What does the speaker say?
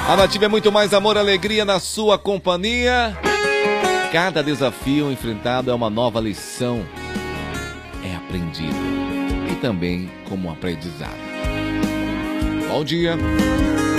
A Nativa é muito mais amor e alegria na sua companhia. Cada desafio enfrentado é uma nova lição. É aprendido. E também como um aprendizado. Bom dia.